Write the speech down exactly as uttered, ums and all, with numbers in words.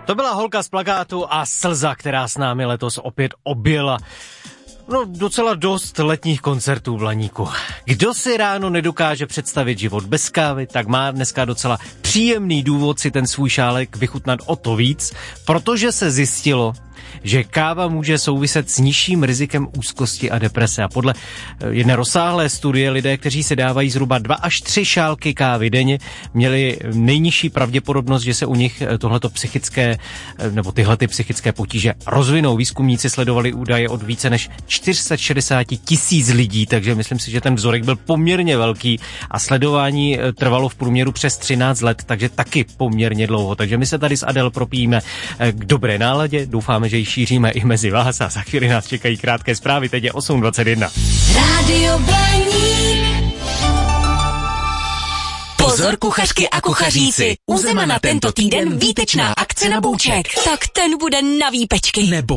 To byla holka z plakátu a slza, která s námi letos opět objela no docela dost letních koncertů v Laníku. Kdo si ráno nedokáže představit život bez kávy, tak má dneska docela příjemný důvod si ten svůj šálek vychutnat o to víc, protože se zjistilo, že káva může souviset s nižším rizikem úzkosti a deprese. A podle jedné rozsáhlé studie lidé, kteří se dávají zhruba dva až tři šálky kávy denně, měli nejnižší pravděpodobnost, že se u nich tohleto psychické nebo tyhle ty psychické potíže rozvinou. Výzkumníci sledovali údaje od více než čtyři sta šedesát tisíc lidí, takže myslím si, že ten vzorek byl poměrně velký a sledování trvalo v průměru přes třináct let, takže taky poměrně dlouho. Takže my se tady s Adel propijíme k dobré náladě, doufáme, že ji šíříme i mezi vás a za chvíli nás čekají krátké zprávy, teď je osm dvacet jedna. Rádio Blaník. Pozor kuchařky a kuchaříci, u Zemana tento týden výtečná akce na bůček. Tak ten bude na výpečky. Nebo